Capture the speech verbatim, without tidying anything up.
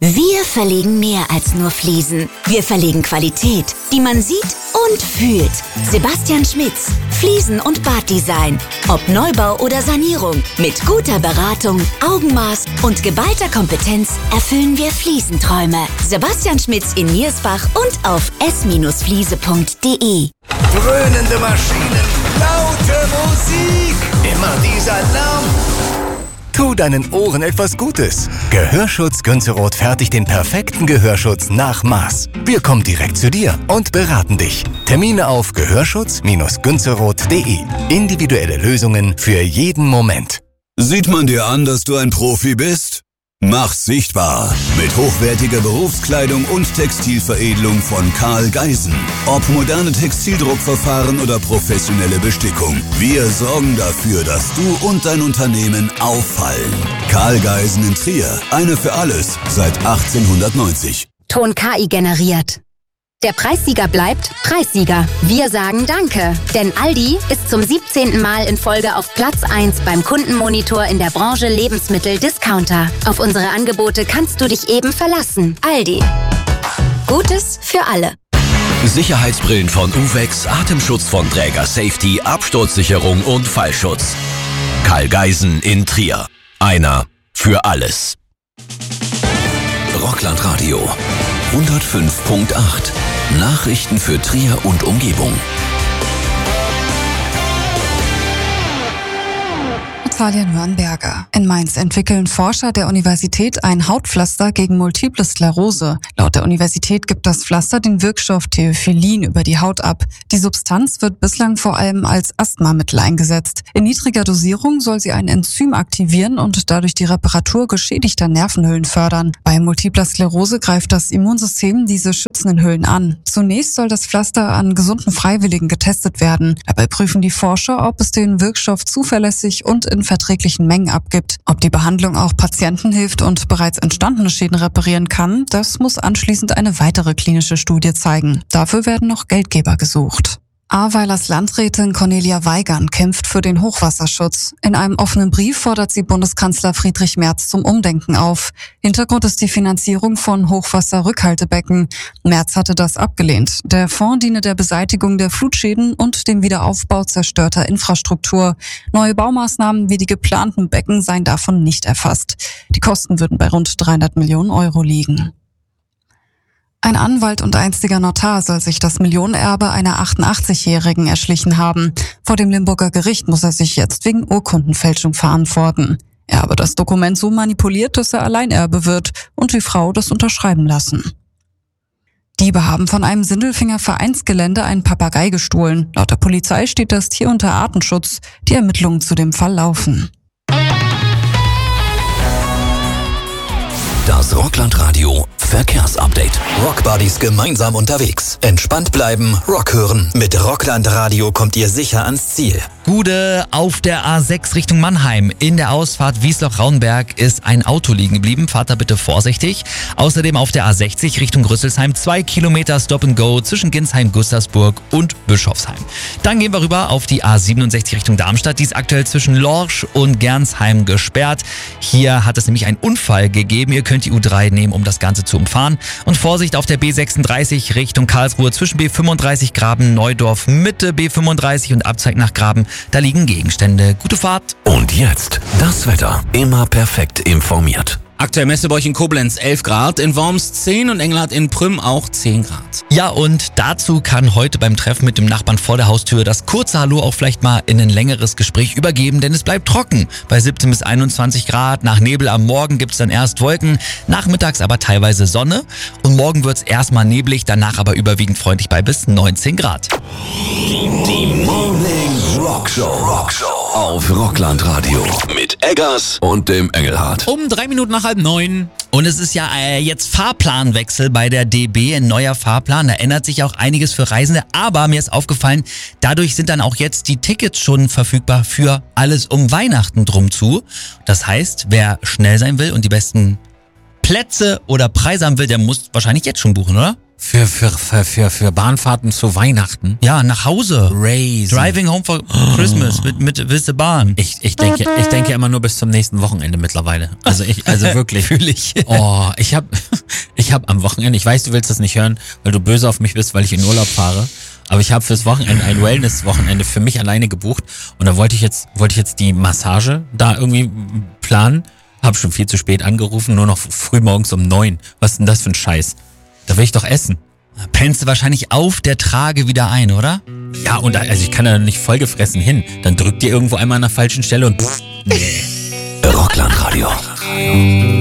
Wir verlegen mehr als nur Fliesen. Wir verlegen Qualität, die man sieht und fühlt. Sebastian Schmitz, Fliesen- und Baddesign. Ob Neubau oder Sanierung, mit guter Beratung, Augenmaß und geballter Kompetenz erfüllen wir Fliesenträume. Sebastian Schmitz in Niersbach und auf s fliese punkt de. Dröhnende Maschinen, laute Musik, immer dieser Lärm. Tu deinen Ohren etwas Gutes. Gehörschutz Günzerroth fertigt den perfekten Gehörschutz nach Maß. Wir kommen direkt zu dir und beraten dich. Termine auf gehörschutz günzerroth punkt de. Individuelle Lösungen für jeden Moment. Sieht man dir an, dass du ein Profi bist? Mach's sichtbar mit hochwertiger Berufskleidung und Textilveredelung von Karl Geisen. Ob moderne Textildruckverfahren oder professionelle Bestickung. Wir sorgen dafür, dass du und dein Unternehmen auffallen. Karl Geisen in Trier. Eine für alles seit achtzehnhundertneunzig. Ton K I generiert. Der Preissieger bleibt Preissieger. Wir sagen Danke, denn Aldi ist zum siebzehnten Mal in Folge auf Platz eins beim Kundenmonitor in der Branche Lebensmittel-Discounter. Auf unsere Angebote kannst du dich eben verlassen. Aldi. Gutes für alle. Sicherheitsbrillen von Uvex, Atemschutz von Träger Safety, Absturzsicherung und Fallschutz. Karl Geisen in Trier. Einer für alles. Rocklandradio hundertfünf Punkt acht. Nachrichten für Trier und Umgebung. Natalia Nürnberger. In Mainz entwickeln Forscher der Universität ein Hautpflaster gegen Multiple Sklerose. Laut der Universität gibt das Pflaster den Wirkstoff Theophylline über die Haut ab. Die Substanz wird bislang vor allem als Asthmamittel eingesetzt. In niedriger Dosierung soll sie ein Enzym aktivieren und dadurch die Reparatur geschädigter Nervenhüllen fördern. Bei Multipler Sklerose greift das Immunsystem diese schützenden Hüllen an. Zunächst soll das Pflaster an gesunden Freiwilligen getestet werden. Dabei prüfen die Forscher, ob es den Wirkstoff zuverlässig und in verträglichen Mengen abgibt. Ob die Behandlung auch Patienten hilft und bereits entstandene Schäden reparieren kann, das muss anschließend eine weitere klinische Studie zeigen. Dafür werden noch Geldgeber gesucht. Ahrweilers Landrätin Cornelia Weigand kämpft für den Hochwasserschutz. In einem offenen Brief fordert sie Bundeskanzler Friedrich Merz zum Umdenken auf. Hintergrund ist die Finanzierung von Hochwasserrückhaltebecken. Merz hatte das abgelehnt. Der Fonds diene der Beseitigung der Flutschäden und dem Wiederaufbau zerstörter Infrastruktur. Neue Baumaßnahmen wie die geplanten Becken seien davon nicht erfasst. Die Kosten würden bei rund dreihundert Millionen Euro liegen. Ein Anwalt und einstiger Notar soll sich das Millionenerbe einer achtundachtzigjährigen erschlichen haben. Vor dem Limburger Gericht muss er sich jetzt wegen Urkundenfälschung verantworten. Er habe das Dokument so manipuliert, dass er Alleinerbe wird und die Frau das unterschreiben lassen. Diebe haben von einem Sindelfinger Vereinsgelände einen Papagei gestohlen. Laut der Polizei steht das Tier unter Artenschutz. Die Ermittlungen zu dem Fall laufen. Das Rocklandradio Verkehrsupdate. Rockbuddies gemeinsam unterwegs. Entspannt bleiben, Rock hören. Mit Rocklandradio kommt ihr sicher ans Ziel. Gude, auf der A sechs Richtung Mannheim. In der Ausfahrt Wiesloch-Raunberg ist ein Auto liegen geblieben. Fahrt da bitte vorsichtig. Außerdem auf der A sechzig Richtung Rüsselsheim zwei Kilometer Stop and Go zwischen Ginsheim, Gustavsburg und Bischofsheim. Dann gehen wir rüber auf die A siebenundsechzig Richtung Darmstadt. Die ist aktuell zwischen Lorsch und Gernsheim gesperrt. Hier hat es nämlich einen Unfall gegeben. Ihr könnt die U drei nehmen, um das Ganze zu umfahren. Und Vorsicht auf der B sechsunddreißig Richtung Karlsruhe zwischen B fünfunddreißig Graben Neudorf Mitte B fünfunddreißig und Abzweig nach Graben. Da liegen Gegenstände. Gute Fahrt. Und jetzt das Wetter. Immer perfekt informiert. Aktuell Messebäuch in Koblenz elf Grad, in Worms zehn und Engelhardt in Prüm auch zehn Grad. Ja, und dazu kann heute beim Treffen mit dem Nachbarn vor der Haustür das kurze Hallo auch vielleicht mal in ein längeres Gespräch übergeben, denn es bleibt trocken. Bei siebzehn bis einundzwanzig Grad, nach Nebel am Morgen gibt's dann erst Wolken, nachmittags aber teilweise Sonne und morgen wird's erstmal neblig, danach aber überwiegend freundlich bei bis neunzehn Grad. Die, die Morning Rock Show. Rock Show auf Rocklandradio mit Eggers und dem Engelhardt. Um drei Minuten nach halb neun. Und es ist ja äh, jetzt Fahrplanwechsel bei der D B, ein neuer Fahrplan. Da ändert sich auch einiges für Reisende. Aber mir ist aufgefallen, dadurch sind dann auch jetzt die Tickets schon verfügbar für alles um Weihnachten drum zu. Das heißt, wer schnell sein will und die besten Plätze oder Preise haben will, der muss wahrscheinlich jetzt schon buchen, oder? Für, für, für, für, für Bahnfahrten zu Weihnachten? Ja, nach Hause. Crazy. Driving home for Christmas mit, mit Willste Bahn. Ich, ich denke, ich denke immer nur bis zum nächsten Wochenende mittlerweile. Also ich, also wirklich. Fühl ich. Oh, ich hab, Ich habe am Wochenende, ich weiß, du willst das nicht hören, weil du böse auf mich bist, weil ich in Urlaub fahre, aber ich habe fürs Wochenende ein Wellness-Wochenende für mich alleine gebucht und da wollte ich jetzt wollte ich jetzt die Massage da irgendwie planen, habe schon viel zu spät angerufen, nur noch früh morgens um neun. Was ist denn das für ein Scheiß? Da will ich doch essen. Pennst du wahrscheinlich auf der Trage wieder ein, oder? Ja, und also ich kann da nicht vollgefressen hin. Dann drückt ihr irgendwo einmal an der falschen Stelle und pff, nee. Rockland Radio.